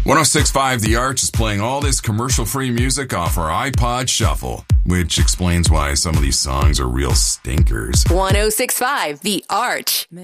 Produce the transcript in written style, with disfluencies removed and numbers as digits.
1065 The Arch is playing all this commercial-free music off our iPod Shuffle, which explains why some of these songs are real stinkers. 1065 The Arch.